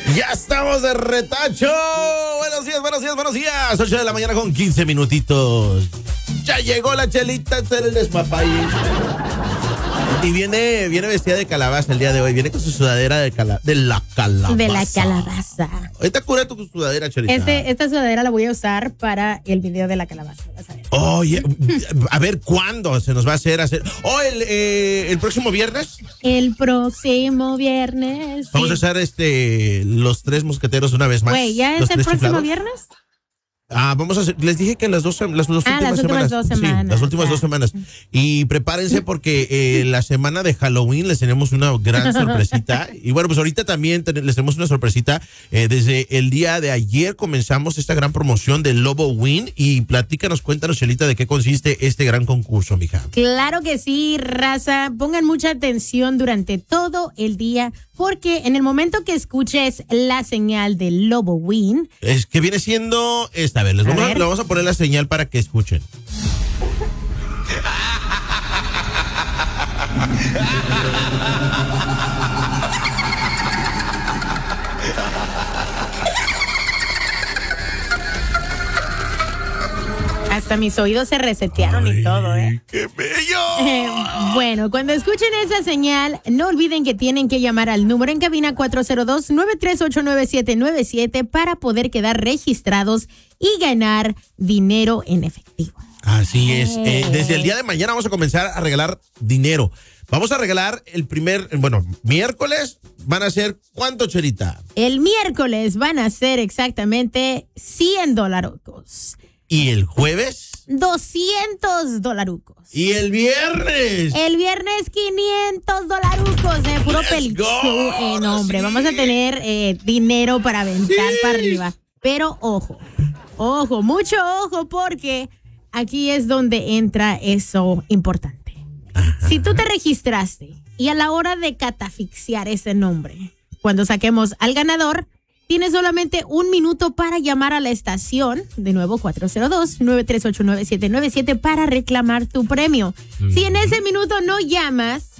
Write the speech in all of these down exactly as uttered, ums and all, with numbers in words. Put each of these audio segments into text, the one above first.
Ya estamos de retacho. Buenos días, buenos días, buenos días. ocho de la mañana con quince minutitos. Ya llegó la Chelita a hacer el despapalle. Y viene, viene vestida de calabaza el día de hoy. Viene con su sudadera de, cala, de la calabaza. De la calabaza. Ahorita cura tu sudadera, Chelita. Este, esta sudadera la voy a usar para el video de la calabaza. Vas a ver. Oye, a ver cuándo se nos va a hacer hacer. Oh, el, eh, el próximo viernes. El próximo viernes. Vamos sí. a hacer este los tres mosqueteros una vez más. Güey, ¿ya es los el próximo chiflados. viernes? Ah, vamos a hacer, les dije que las dos, las dos ah, últimas las últimas semanas. dos semanas. Sí, las últimas ah. dos semanas. Y prepárense porque eh, la semana de Halloween les tenemos una gran sorpresita. Y bueno, pues ahorita también ten, les tenemos una sorpresita. Eh, desde el día de ayer comenzamos esta gran promoción del Lobo Win. Y platícanos, cuéntanos, Chelita, de qué consiste este gran concurso, mija. Claro que sí, raza. Pongan mucha atención durante todo el día, porque en el momento que escuches la señal del Lobo Win, es que viene siendo esta. A ver, les vamos a, ver. le vamos a poner la señal para que escuchen. hasta mis oídos se resetearon. Ay, y todo, ¿eh? ¡Qué bello! Eh, bueno, cuando escuchen esa señal, no olviden que tienen que llamar al número en cabina cuatro cero dos, nueve tres ocho, nueve siete nueve siete para poder quedar registrados y ganar dinero en efectivo. Así es. Eh, desde el día de mañana vamos a comenzar a regalar dinero. Vamos a regalar el primer, bueno, miércoles van a ser, ¿cuánto, Cherita? El miércoles van a ser exactamente cien dolarucos. ¿Y el jueves? doscientos dolarucos. ¿Y el viernes? El viernes quinientos dolarucos, eh, puro pelichu. Eh, no, hombre, sí. Vamos a tener eh, dinero para aventar sí. para arriba. Pero ojo, ojo, mucho ojo, porque aquí es donde entra eso importante. Ajá. Si tú te registraste y a la hora de catafixiar ese nombre, cuando saquemos al ganador, tienes solamente un minuto para llamar a la estación, de nuevo cuatro cero dos, nueve tres ocho, nueve siete nueve siete, para reclamar tu premio. Mm. Si en ese minuto no llamas,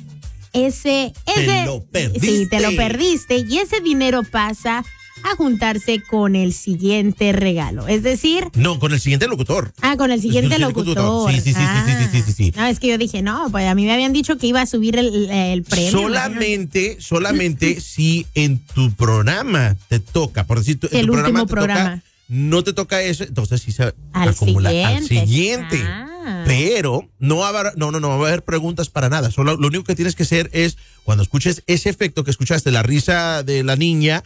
ese, ese te lo perdiste. Sí, te lo perdiste y ese dinero pasa a juntarse con el siguiente regalo. Es decir... No, con el siguiente locutor. Ah, con el siguiente el locutor. locutor. Sí, sí, sí, ah. sí, sí, sí, sí, sí. No, es que yo dije, no, pues a mí me habían dicho que iba a subir el, el premio. Solamente, ¿no? solamente si en tu programa te toca, por decir, en el tu último programa, te programa. Toca, no te toca eso, entonces sí se al acumula siguiente. al siguiente. Ah. Pero no va a haber, no, no, no va a haber preguntas para nada. Solo lo único que tienes que hacer es, cuando escuches ese efecto que escuchaste, la risa de la niña,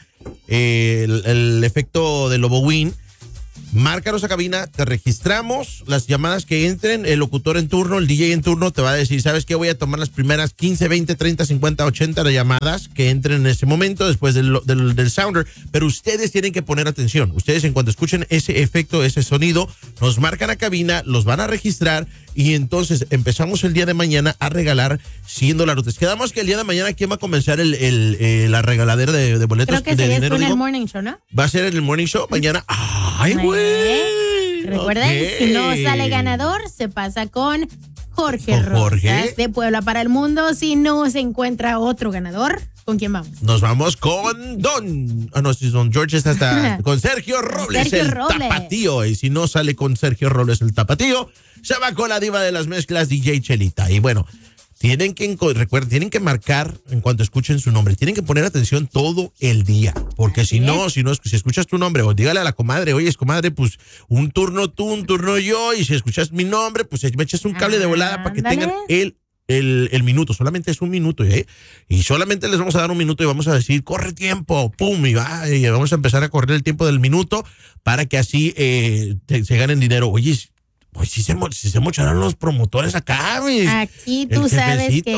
eh, el, el efecto de Lobo Win, márcanos a cabina, te registramos, las llamadas que entren, el locutor en turno, el D J en turno te va a decir, ¿sabes qué? Voy a tomar las primeras quince, veinte, treinta, cincuenta, ochenta de llamadas que entren en ese momento después del, del, del sounder, pero ustedes tienen que poner atención. Ustedes en cuanto escuchen ese efecto, ese sonido, nos marcan a cabina, los van a registrar y entonces empezamos el día de mañana a regalar cien dólares. Quedamos que el día de mañana, ¿quién va a comenzar el, el, el, la regaladera de, de boletos? Creo que de sería dinero, en el morning show, ¿no? Va a ser en el morning show mañana. ¡Ay, güey! Recuerden, okay. Si no sale ganador, se pasa con Jorge Rosas de Puebla para el Mundo. Si no se encuentra otro ganador, ¿con quién vamos? Nos vamos con Don. Ah, no, si Don George está hasta con Sergio Robles, Sergio el Robles. Tapatío. Y si no sale con Sergio Robles, el Tapatío, se va con la diva de las mezclas, D J Chelita. Y bueno, tienen que, recuerden, tienen que marcar en cuanto escuchen su nombre. Tienen que poner atención todo el día. Porque Así si no, si no, si escuchas tu nombre, o dígale a la comadre, oye, comadre, pues un turno tú, un turno yo, y si escuchas mi nombre, pues me echas un cable ah, de volada para que dale. tengan el, el, el minuto. Solamente es un minuto, ¿eh? Y solamente les vamos a dar un minuto y vamos a decir, corre tiempo, pum, y, va, y vamos a empezar a correr el tiempo del minuto para que así eh, te, se ganen dinero. Oye, pues sí se, sí se mocharán los promotores acá, güey. Aquí tú sabes que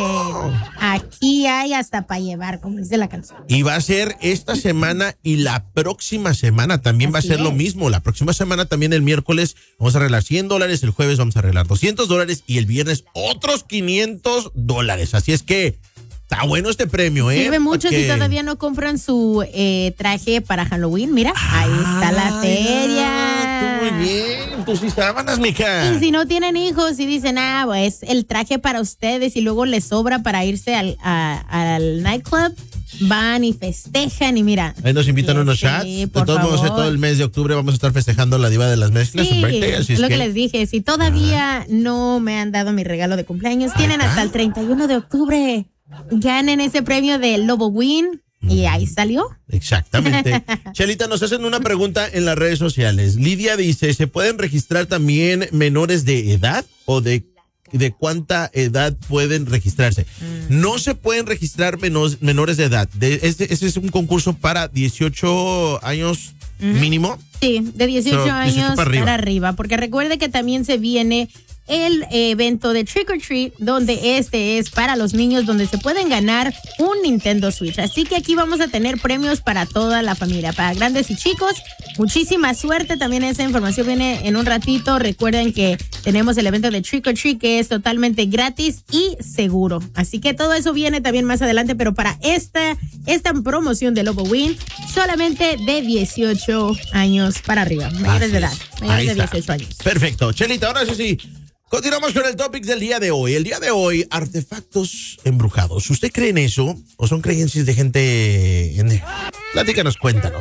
aquí hay hasta para llevar, como dice la canción. Y va a ser esta semana y la próxima semana también Así va a ser es. lo mismo. La próxima semana también el miércoles vamos a arreglar cien dólares, el jueves vamos a arreglar doscientos dólares y el viernes otros quinientos dólares. Así es que está bueno este premio, ¿eh? Sirve mucho Porque... si todavía no compran su eh, traje para Halloween. Mira, ah, ahí está la feria. Tú muy bien, tú sí sábanas, mija. Y si no tienen hijos y dicen, ah, pues el traje para ustedes y luego les sobra para irse al, a, al nightclub, van y festejan y mira. Ahí nos invitan sí, unos sí, shots. De por todos modos, favor. todo el mes de octubre vamos a estar festejando la diva de las mezclas. Sí, su birthday, así es es lo que... que les dije. Si todavía Ajá. no me han dado mi regalo de cumpleaños, ahí tienen está. hasta el treinta y uno de octubre. Ganen ese premio de Lobo Win. Y ahí salió. Exactamente. Chelita, nos hacen una pregunta en las redes sociales. Lidia dice, ¿se pueden registrar también menores de edad o de, de cuánta edad pueden registrarse? Mm. No se pueden registrar menos, menores de edad. De, este, este es un concurso para dieciocho años mm. mínimo. Sí, de dieciocho so, años dieciocho para, arriba. para arriba. Porque recuerde que también se viene el evento de Trick or Treat, donde este es para los niños, donde se pueden ganar un Nintendo Switch. Así que aquí vamos a tener premios para toda la familia, para grandes y chicos. Muchísima suerte. También esa información viene en un ratito. Recuerden que tenemos el evento de Trick or Treat, que es totalmente gratis y seguro. Así que todo eso viene también más adelante, pero para esta, esta promoción de Lobo Win, solamente de dieciocho años para arriba, mayores de edad, mayores de dieciocho años. Perfecto. Chelita, ahora sí, sí. Continuamos con el topic del día de hoy. El día de hoy, artefactos embrujados. ¿Usted cree en eso? ¿O son creencias de gente? En... Platícanos, cuéntanos.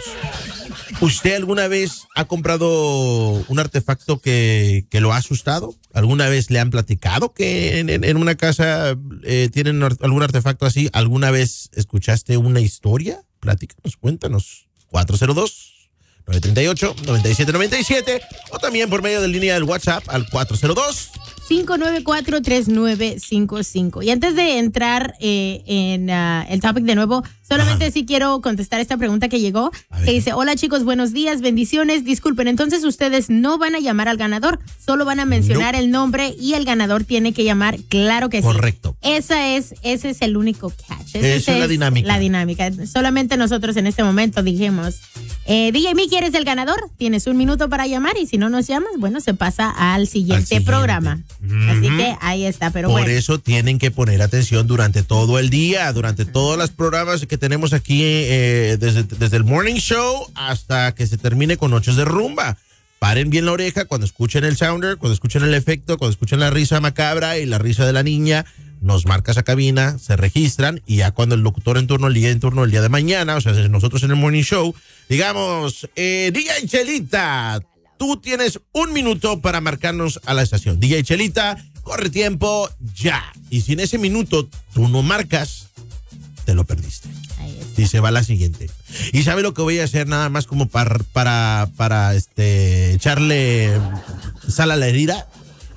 ¿Usted alguna vez ha comprado un artefacto que, que lo ha asustado? ¿Alguna vez le han platicado que en, en, en una casa eh, tienen algún artefacto así? ¿Alguna vez escuchaste una historia? Platícanos, cuéntanos. cuatro cero dos nueve tres ocho, nueve siete nueve siete o también por medio de línea del WhatsApp al cuatro cero dos cinco nueve cuatro, tres nueve cinco cinco. Y antes de entrar eh, en uh, el topic de nuevo, solamente Ajá. sí quiero contestar esta pregunta que llegó, que dice, hola chicos, buenos días, bendiciones, disculpen, entonces ustedes no van a llamar al ganador, solo van a mencionar no. el nombre y el ganador tiene que llamar, claro que sí. Correcto. Esa es, ese es el único catch. Esa es, es la dinámica. La dinámica. Solamente nosotros en este momento dijimos, eh, D J Mickey, ¿eres el ganador? Tienes un minuto para llamar y si no nos llamas, bueno, se pasa al siguiente, al siguiente. programa. Mm-hmm. Así que ahí está, pero Por bueno. eso tienen que poner atención durante todo el día, durante todos los programas que tenemos aquí, eh, desde, desde el morning show hasta que se termine con Noches de Rumba. Paren bien la oreja cuando escuchen el sounder, cuando escuchen el efecto, cuando escuchen la risa macabra y la risa de la niña. Nos marca esa cabina, se registran y ya cuando el locutor en turno, el día en turno, el día de mañana, o sea, nosotros en el morning show, digamos, eh, D J Chelita, tú tienes un minuto para marcarnos a la estación. D J Chelita, corre tiempo ya. Y si en ese minuto tú no marcas, te lo perdiste. Y se va la siguiente. ¿Y sabe lo que voy a hacer nada más como para, para, para este, echarle sal a la herida?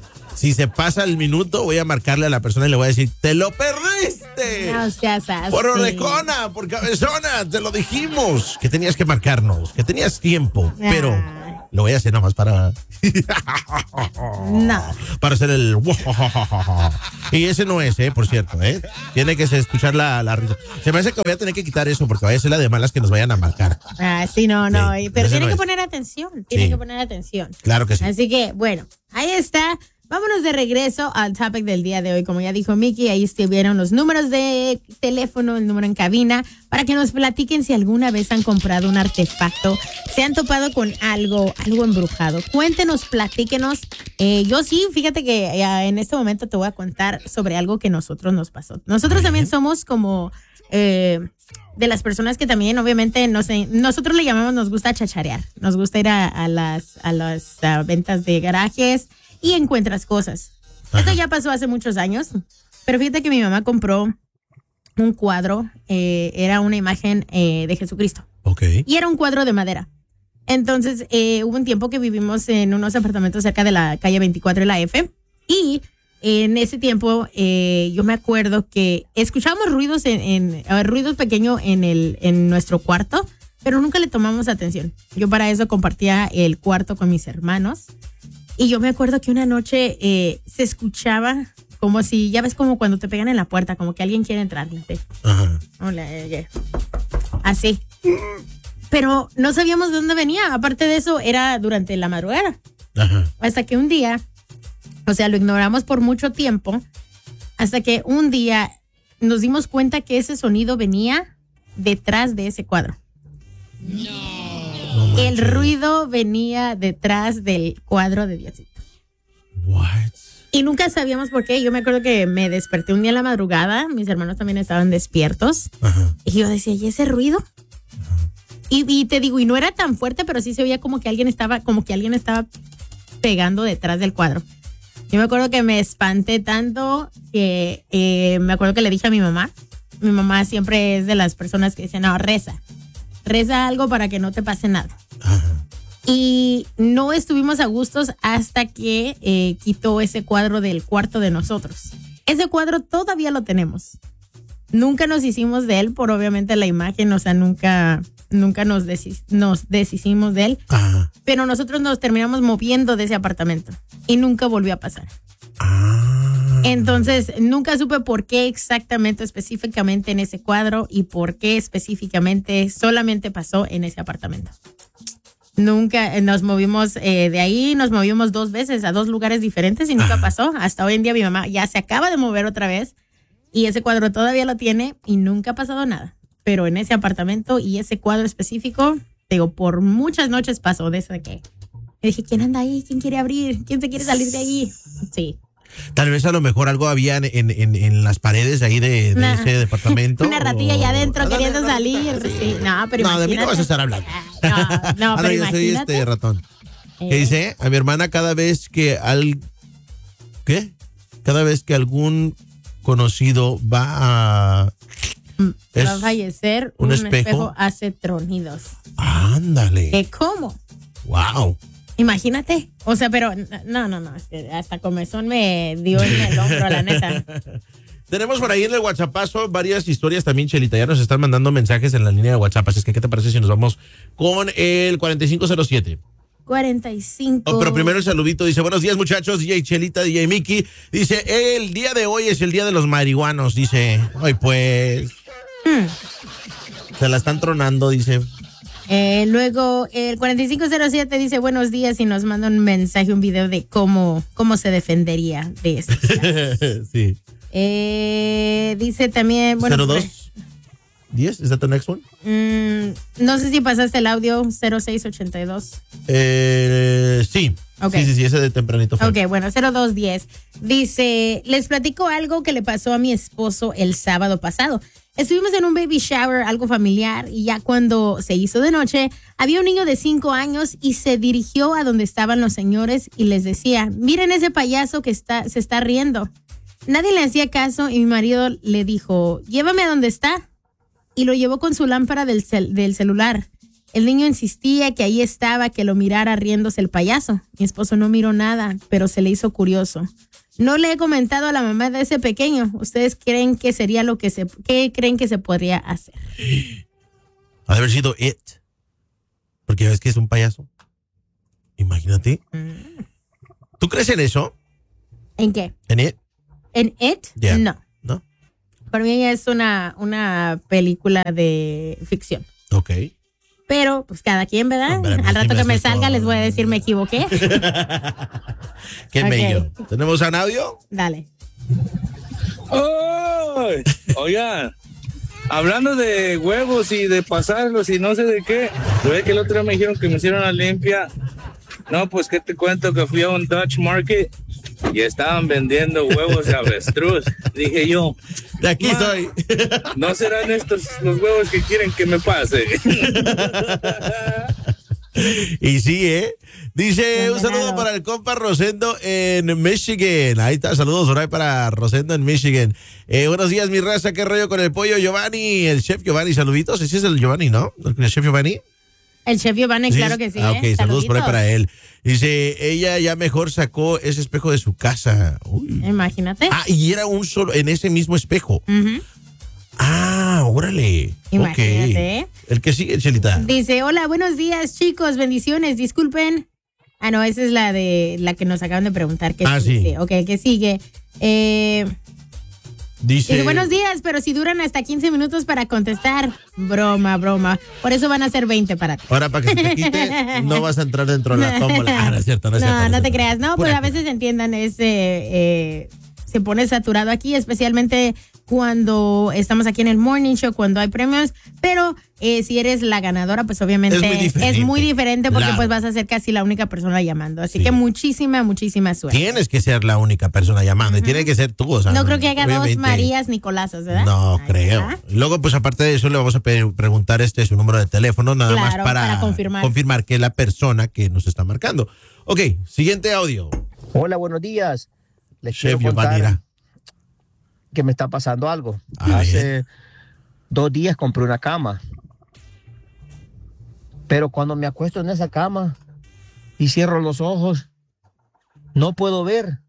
Si se pasa el minuto, voy a marcarle a la persona y le voy a decir, ¡te lo perdiste! No seas así. Por orejona, por cabezona, te lo dijimos. Que tenías que marcarnos, que tenías tiempo, ah. pero lo voy a hacer nomás para... no. Para hacer el... Y ese no es, ¿eh? Por cierto, ¿eh? Tiene que escuchar la, la risa. Se me hace que voy a tener que quitar eso porque vaya a ser la de malas que nos vayan a marcar. Ah, sí, no, no. Sí, pero tiene no que es. poner atención. Tiene sí. que poner atención. Claro que sí. Así que, bueno, ahí está. Vámonos de regreso al topic del día de hoy. Como ya dijo Mickey, ahí estuvieron los números de teléfono, el número en cabina, para que nos platiquen si alguna vez han comprado un artefacto, se han topado con algo, algo embrujado. Cuéntenos, platíquenos. Eh, yo sí, fíjate que eh, en este momento te voy a contar sobre algo que nosotros nos pasó. Nosotros también somos como... Eh, de las personas que también, obviamente, no sé, nosotros le llamamos, nos gusta chacharear. Nos gusta ir a, a las, a las a ventas de garajes y encuentras cosas. Ajá. Esto ya pasó hace muchos años, pero fíjate que mi mamá compró un cuadro, eh, era una imagen eh, de Jesucristo. Okay. Y era un cuadro de madera. Entonces, eh, hubo un tiempo que vivimos en unos apartamentos cerca de la calle veinticuatro y la F, y en ese tiempo eh, yo me acuerdo que escuchábamos ruidos en, en uh, ruidos pequeños en el en nuestro cuarto, pero nunca le tomamos atención. Yo para eso compartía el cuarto con mis hermanos. Y yo me acuerdo que una noche eh, se escuchaba como si, ya ves como cuando te pegan en la puerta, como que alguien quiere entrar. ¿Sí? Ajá. Hola, eh, así. Pero no sabíamos de dónde venía. Aparte de eso, era durante la madrugada. Ajá. Hasta que un día, o sea, lo ignoramos por mucho tiempo, hasta que un día nos dimos cuenta que ese sonido venía detrás de ese cuadro. No. No el ruido venía detrás del cuadro de Diosito. What? Y nunca sabíamos por qué. Yo me acuerdo que me desperté un día en la madrugada, mis hermanos también estaban despiertos. Ajá. Y yo decía, ¿y ese ruido? Y, y te digo, y no era tan fuerte, pero sí se oía como que alguien estaba, como que alguien estaba pegando detrás del cuadro. Yo me acuerdo que me espanté tanto que eh, me acuerdo que le dije a mi mamá. Mi mamá siempre es de las personas que dicen, no, reza. Reza algo para que no te pase nada. Ajá. Y no estuvimos a gustos hasta que eh, quitó ese cuadro del cuarto de nosotros. Ese cuadro todavía lo tenemos. Nunca nos hicimos de él por obviamente la imagen, o sea, nunca, nunca nos, desis, nos deshicimos de él. Ajá. Pero nosotros nos terminamos moviendo de ese apartamento y nunca volvió a pasar. Ah. Entonces, nunca supe por qué exactamente, específicamente en ese cuadro y por qué específicamente solamente pasó en ese apartamento. Nunca nos movimos eh, de ahí, nos movimos dos veces a dos lugares diferentes y nunca Ajá. pasó. Hasta hoy en día mi mamá ya se acaba de mover otra vez y ese cuadro todavía lo tiene y nunca ha pasado nada. Pero en ese apartamento y ese cuadro específico, digo, por muchas noches pasó de eso de que me dije, ¿quién anda ahí? ¿Quién quiere abrir? ¿Quién se quiere salir de ahí? Sí. Tal vez a lo mejor algo había en, en, en las paredes ahí de, de nah. ese departamento. Una ratilla allá adentro o... queriendo no, salir. No, sí. Sí. No, pero no, de mí no vas a estar hablando. No, no, pero yo soy este ratón. Eh. ¿Qué dice? A mi hermana cada vez que al... ¿Qué? Cada vez que algún conocido va a... Es va a fallecer, un, un espejo? espejo hace tronidos. Ándale. ¿Qué cómo? Wow. Imagínate. O sea, pero no, no, no. Es que hasta comezón me dio en el hombro, la neta. Tenemos por ahí en el WhatsAppazo varias historias también, Chelita. Ya nos están mandando mensajes en la línea de WhatsApp. Así es que, ¿qué te parece si nos vamos con el cuarenta y cinco cero siete? cuarenta y cinco. Oh, pero primero el saludito. Dice, buenos días, muchachos. D J Chelita, D J Mickey. Dice, el día de hoy es el día de los marihuanos. Dice, ay, pues. Hmm. Se la están tronando, dice. Eh, luego el cuarenta y cinco cero siete dice buenos días y nos manda un mensaje, un video de cómo, cómo se defendería de esto. Sí. Eh, dice también, bueno. cero dos diez, ¿is that the next one? Mm, no sé si pasaste el audio cero seis ochenta y dos. Eh, sí. Okay. Sí, sí, sí, ese de tempranito fue. Ok, bueno, cero dos diez. Dice, les platico algo que le pasó a mi esposo el sábado pasado. Estuvimos en un baby shower, algo familiar, y ya cuando se hizo de noche, había un niño de cinco años y se dirigió a donde estaban los señores y les decía, miren ese payaso que está, se está riendo. Nadie le hacía caso y mi marido le dijo, llévame a donde está. Y lo llevó con su lámpara del, cel- del celular. El niño insistía que ahí estaba, que lo mirara riéndose el payaso. Mi esposo no miró nada, pero se le hizo curioso. No le he comentado a la mamá de ese pequeño. ¿Ustedes creen que sería lo que se... ¿Qué creen que se podría hacer? Ha de haber sido It. Porque ves que es un payaso. Imagínate. Mm. ¿Tú crees en eso? ¿En qué? ¿En It? ¿En It? Yeah. No. ¿No? Para mí es una, una película de ficción. Ok. Pero, pues cada quien, ¿verdad? No, al rato que me salga les voy a decir me equivoqué. Qué okay. Bello. ¿Tenemos un audio? Dale. ¡Oh! Oigan, hablando de huevos y de pasarlos y no sé de qué, ¿ves que el otro día me dijeron que me hicieron la limpia? No, pues que te cuento que fui a un Dutch Market y estaban vendiendo huevos de avestruz. Dije yo, de aquí soy. ¿No serán estos los huevos que quieren que me pase? Y sí, ¿eh? Dice, un saludo para el compa Rosendo en Michigan. Ahí está, saludos por ahí para Rosendo en Michigan. Eh, buenos días, mi raza, qué rollo con el pollo Giovanni, el chef Giovanni, saluditos. Ese es el Giovanni, ¿no? ¿El chef Giovanni? El chef Giovanni, ¿Sí? Claro que sí. Ah, ok, ¿eh? saludos por ahí para él. Dice, ella ya mejor sacó ese espejo de su casa. Uy. Imagínate. Ah, y era un solo, en ese mismo espejo. Uh-huh. Ah, órale. Imagínate. Okay. El que sigue, Chelita. Dice, hola, buenos días, chicos, bendiciones, disculpen. Ah, no, esa es la de la que nos acaban de preguntar. ¿Qué ah, sigue? sí. Ok, ¿qué sigue? Eh... Dice, Dice, buenos días, pero si duran hasta quince minutos para contestar. Broma, broma. Por eso van a ser veinte para ti. Ahora, para que se te quite, no vas a entrar dentro de la tómbola. Ah, no es cierto, no es no, cierto. No, no te cierto. creas. No, pues a veces entiendan, es, eh, eh, se pone saturado aquí, especialmente cuando estamos aquí en el Morning Show, cuando hay premios, pero eh, si eres la ganadora, pues obviamente es muy diferente, es muy diferente porque claro. pues vas a ser casi la única persona llamando. Así sí. que muchísima, muchísima suerte. Tienes que ser la única persona llamando uh-huh. y tiene que ser tú. O sea, no, no creo que haya obviamente. dos Marías Nicolásas, ¿verdad? No, Ahí creo. está. Luego, pues aparte de eso, le vamos a pe- preguntar este su número de teléfono, nada claro, más para, para confirmar. confirmar que es la persona que nos está marcando. Ok, siguiente audio. Hola, buenos días. Les Chef quiero contar Giovanni. que me está pasando algo. A Hace ver. dos días compré una cama. Pero cuando me acuesto en esa cama y cierro los ojos, no puedo ver.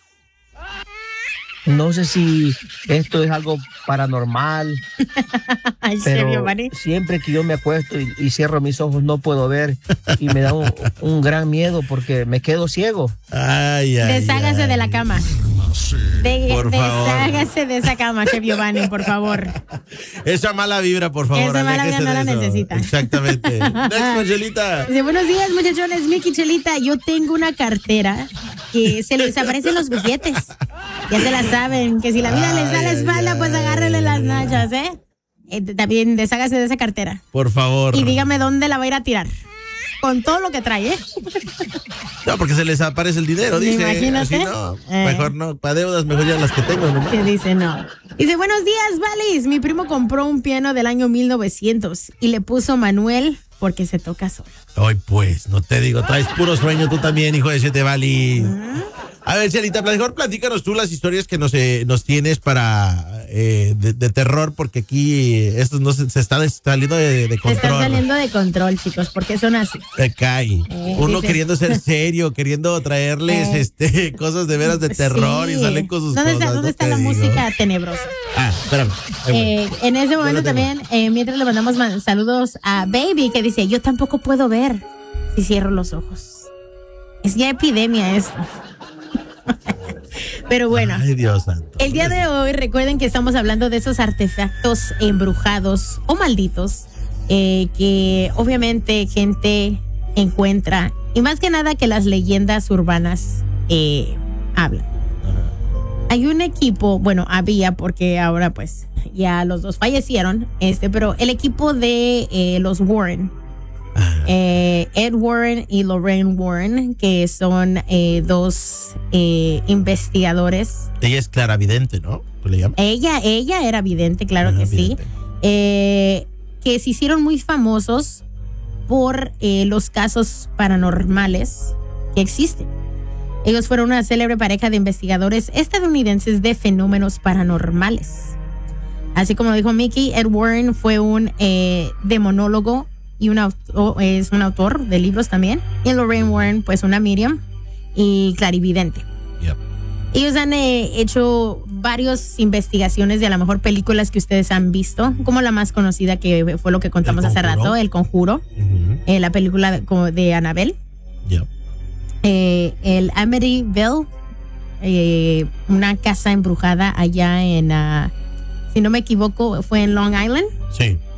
No sé si esto es algo paranormal, Ay, pero Giovanni. siempre que yo me acuesto y, y cierro mis ojos no puedo ver y me da un, un gran miedo porque me quedo ciego. Ay, ay, Deshágase ay. de la cama. De, Por favor. deshágase de esa cama, Chef Giovanni, por favor. Esa mala vibra, por favor. Esa mala aléjese vibra no de la eso. necesita. Exactamente. Next, Angelita. Dice, buenos días, muchachones, Miki Chelita. Yo tengo una cartera que se les aparecen los billetes. Ya se la saben, que si la vida les da la Ay, espalda, ay, pues ay, agárrenle ay, las ay. nachas, ¿eh? Eh, También deshágase de esa cartera. Por favor. Y dígame dónde la va a ir a tirar. Con todo lo que trae, ¿eh? No, porque se les aparece el dinero, dice. Imagínate. Así no. Eh. Mejor no. Para deudas, mejor ya las que tengo, ¿no? Que dice no. Dice, buenos días, Valis. Mi primo compró un piano del año mil novecientos y le puso Manuel porque se toca solo. Hoy pues, no te digo, traes puro sueño tú también, hijo de siete Bali. A ver, Chelita, mejor platícanos tú las historias que nos, eh, nos tienes para eh, de, de terror, porque aquí eh, esto no se, se está des- saliendo de, de Se control. están saliendo de control, chicos, porque son así. Te cae. Eh, Uno dice- queriendo ser serio, queriendo traerles Eh. este cosas de veras de terror Sí. y salen con sus ¿Dónde cosas. está, ¿dónde no está te la digo. música tenebrosa? Ah, espérame. Ahí voy. Eh, en ese momento Yo lo tengo. también, eh, mientras le mandamos man- saludos a Baby, que dice, yo tampoco puedo ver si cierro los ojos. Es ya epidemia esto. Pero bueno. Ay, Dios santo. El día de hoy, recuerden que estamos hablando de esos artefactos embrujados o malditos eh, que obviamente gente encuentra y más que nada que las leyendas urbanas eh, hablan. Hay un equipo, bueno, había porque ahora pues ya los dos fallecieron, este, pero el equipo de eh, los Warren, eh, Ed Warren y Lorraine Warren, que son eh, dos eh, investigadores. Ella es claravidente, ¿no? ¿Tú le llamas? Ella, ella era vidente, claro Ajá, que sí. vidente. Eh, que se hicieron muy famosos por eh, los casos paranormales que existen. Ellos fueron una célebre pareja de investigadores estadounidenses de fenómenos paranormales. Así como dijo Mickey, Ed Warren fue un eh, demonólogo y un autor, es un autor de libros también. Y Lorraine Warren, pues una medium y clarividente. Yep. Ellos han eh, hecho varias investigaciones de a lo mejor películas que ustedes han visto, como la más conocida que fue lo que contamos El hace Conjuro. rato, El Conjuro, Ujú. eh, la película de, como de Annabelle, Yep. eh, el Amityville, eh, una casa embrujada allá en, uh, si no me equivoco, fue en Long Island. Sí.